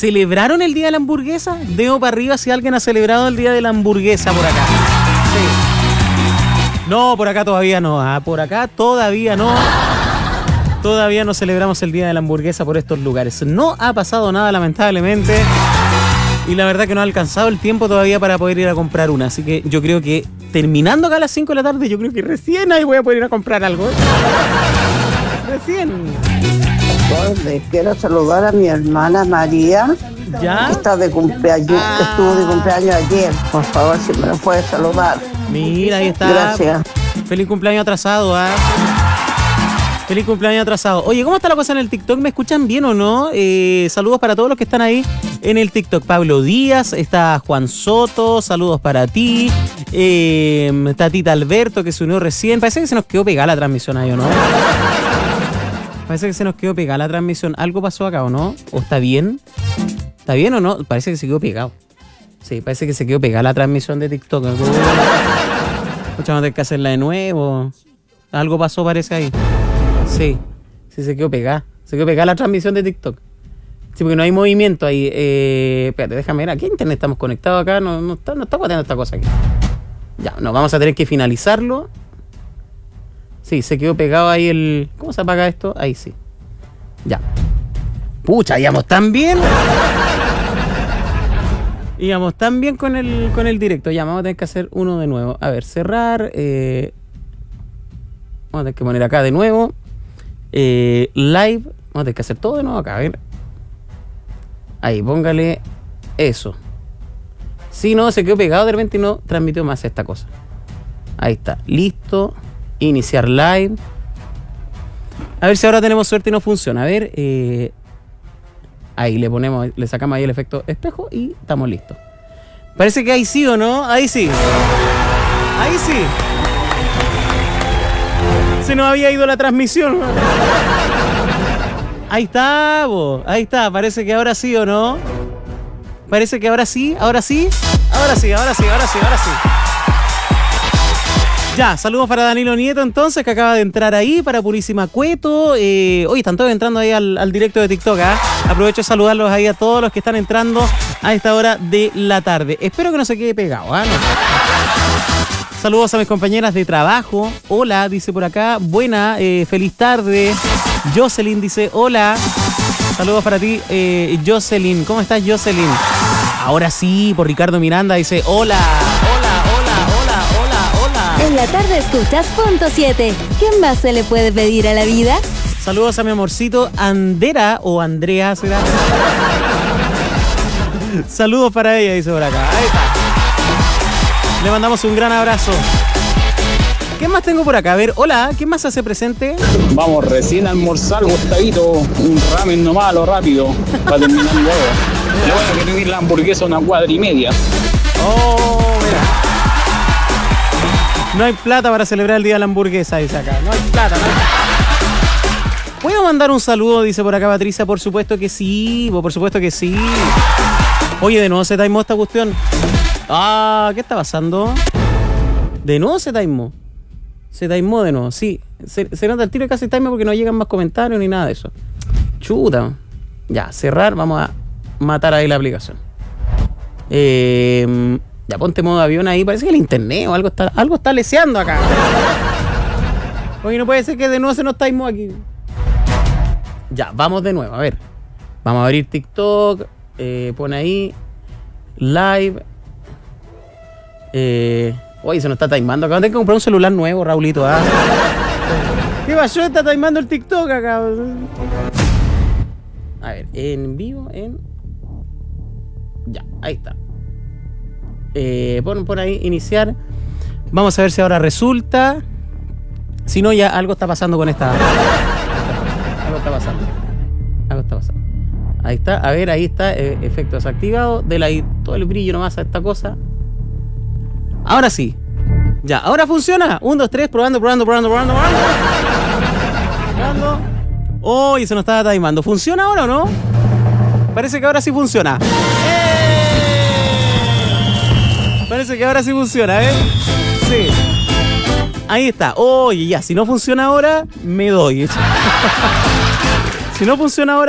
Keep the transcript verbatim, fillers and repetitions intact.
¿Celebraron el día de la hamburguesa? Dedo para arriba si alguien ha celebrado el día de la hamburguesa por acá. Sí. No, por acá todavía no. Ah, por acá todavía no. Todavía no celebramos el día de la hamburguesa por estos lugares. No ha pasado nada, lamentablemente. Y la verdad que no ha alcanzado el tiempo todavía para poder ir a comprar una. Así que yo creo que terminando acá a las cinco de la tarde, yo creo que recién ahí voy a poder ir a comprar algo. Recién. Pues, quiero saludar a mi hermana María. ¿Ya? Que está de cumpleaños, Ah. estuvo de cumpleaños ayer. Por favor, si me lo puedes saludar. Mira, ahí está. Gracias. Feliz cumpleaños atrasado, ¿ah? Feliz cumpleaños atrasado. Oye, ¿cómo está la cosa en el TikTok? ¿Me escuchan bien o no? Eh, saludos para todos los que están ahí en el TikTok. Pablo Díaz, está Juan Soto, saludos para ti. Eh, Tatita Alberto, que se unió recién. Parece que se nos quedó pegada la transmisión ahí, ¿o no? Parece que se nos quedó pegada la transmisión. ¿Algo pasó acá o no? ¿O está bien? ¿Está bien o no? Parece que se quedó pegado. Sí, parece que se quedó pegada la transmisión de TikTok. Escuchamos, vamos a tener que hacerla de nuevo. Algo pasó, parece ahí. Sí, sí se quedó pegada. Se quedó pegada la transmisión de TikTok. Sí, porque no hay movimiento ahí. Eh, espérate, déjame ver. ¿A qué internet estamos conectados acá? No, no está, no está guateando esta cosa aquí. Ya, no, vamos a tener que finalizarlo. Sí, se quedó pegado ahí el... ¿Cómo se apaga esto? Ahí sí. Ya. Pucha, íbamos tan bien. Íbamos tan bien con el, con el directo. Ya, vamos a tener que hacer uno de nuevo. A ver, cerrar. Eh, vamos a tener que poner acá de nuevo. Eh, live. Vamos a tener que hacer todo de nuevo acá. A ver. Ahí, póngale eso. Si no, se quedó pegado de repente y no transmitió más esta cosa. Ahí está. Listo. Iniciar live. A ver si ahora tenemos suerte y no funciona. A ver. Eh, ahí le ponemos, le sacamos ahí el efecto espejo y estamos listos. Parece que ahí sí o no. Ahí sí. Ahí sí. Se nos había ido la transmisión. Ahí está, bo. Ahí está. Parece que ahora sí o no. Parece que ahora sí, ahora sí. Ahora sí, ahora sí, ahora sí, ahora sí. Ya, saludos para Danilo Nieto entonces, que acaba de entrar ahí, para Purísima Cueto. Eh, oye, están todos entrando ahí al, al directo de TikTok, ¿eh? Aprovecho de saludarlos ahí a todos los que están entrando a esta hora de la tarde. Espero que no se quede pegado, ¿eh? No. Saludos a mis compañeras de trabajo. Hola, dice por acá. Buena, eh, feliz tarde. Jocelyn dice, hola. Saludos para ti, eh, Jocelyn. ¿Cómo estás, Jocelyn? Ahora sí, por Ricardo Miranda dice, hola, hola, hola, hola, hola, hola. En la tarde escuchas Punto siete. ¿Qué más se le puede pedir a la vida? Saludos a mi amorcito Andera o Andrea, ¿será? Saludos para ella, dice por acá. Ahí está. Le mandamos un gran abrazo. ¿Qué más tengo por acá? A ver, hola, ¿quién más se hace presente? Vamos recién a almorzar, Gustavito. Un ramen nomás a lo rápido para terminar luego. Le voy a pedir la hamburguesa una cuadra y media. Oh, mira. No hay plata para celebrar el día de la hamburguesa, dice acá. No hay plata, no hay plata. ¿Puedo mandar un saludo? Dice por acá Patricia. Por supuesto que sí, por supuesto que sí. Oye, de nuevo se taimó esta cuestión. Ah, ¿qué está pasando? De nuevo se taimó. Se taimó de nuevo, sí. Se, se nota el tiro de casi time porque no llegan más comentarios ni nada de eso. Chuta. Ya, cerrar. Vamos a matar ahí la aplicación. Eh, ya ponte modo avión ahí. Parece que el internet o algo está, algo está leseando acá. Oye, no puede ser que de nuevo se nos taimó aquí. Ya, vamos de nuevo. A ver. Vamos a abrir TikTok. Eh, pone ahí. Live. Eh... Oye, se nos está taimando acá. Tengo que comprar un celular nuevo, Raulito. ¿Ah? ¿Qué pasó? Está taimando el TikTok acá. A ver, en vivo, en... Ya, ahí está. Eh, pon por ahí, iniciar. Vamos a ver si ahora resulta. Si no, ya algo está pasando con esta... Algo está pasando. Algo está pasando. Ahí está, a ver, ahí está. Eh, efecto desactivado. Dele ahí todo el brillo nomás a esta cosa. Ahora sí. Ya, ahora funciona. Un, dos, tres, probando, probando, probando, probando, probando. Probando. Oh, y se nos estaba taimando. ¿Funciona ahora o no? Parece que ahora sí funciona. ¡Eh! Parece que ahora sí funciona, ¿eh? Sí. Ahí está. Oye, ya, si no funciona ahora, me doy. Si no funciona ahora...